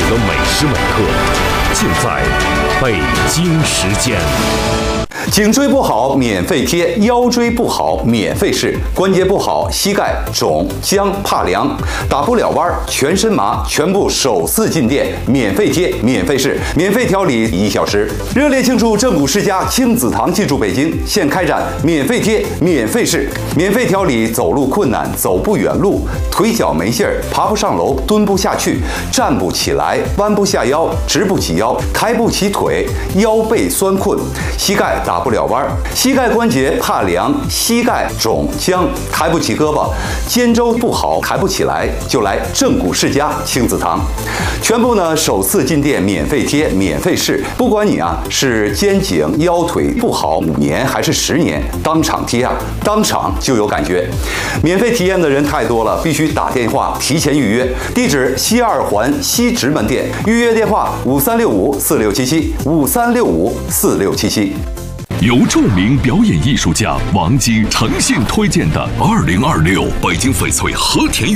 的每时每刻，尽在北京时间。 颈椎不好免费贴，腰椎不好免费试，关节不好膝盖肿僵怕凉，打不了弯全身麻，全部首次进店免费贴免费试，免费调理1小时。热烈庆祝正骨世家亲子堂进驻北京，现开展免费贴免费试，免费调理走路困难、走不远路、腿脚没劲儿、爬不上楼、蹲不下去、站不起来、弯不下腰、直不起腰、抬不起腿、腰背酸困、膝盖打不了弯，膝盖关节怕凉，膝盖肿僵，抬不起胳膊，肩周不好，抬不起来，就来正骨世家亲子堂，全部呢首次进店免费贴免费试，不管你是肩颈腰腿不好5年还是10年，当场贴当场就有感觉。免费体验的人太多了，必须打电话提前预约。地址西2环西直门店，预约电话5365467753654677。 由著名表演艺术家王晶诚信推荐的2026北京翡翠和田